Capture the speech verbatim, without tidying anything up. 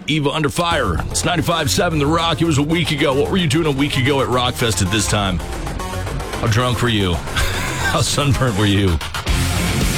Eva Under Fire. It's ninety-five point seven The Rock. It was a week ago. What were you doing a week ago at Rockfest at this time? How drunk were you? How sunburnt were you?